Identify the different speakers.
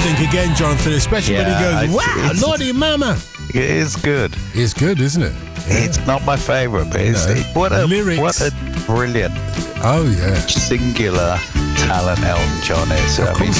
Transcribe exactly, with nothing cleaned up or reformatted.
Speaker 1: think again, Jonathan, especially
Speaker 2: Yeah,
Speaker 1: when he goes,
Speaker 2: I-
Speaker 1: wow,
Speaker 2: it's-
Speaker 1: Lordy Mama.
Speaker 2: It is good.
Speaker 1: It's good, isn't it?
Speaker 2: It's not my favourite, but it's,
Speaker 1: No.
Speaker 2: it, what a
Speaker 1: Lyrics.
Speaker 2: what a brilliant
Speaker 1: Oh, yeah.
Speaker 2: singular talent Elton John is. I mean,
Speaker 1: course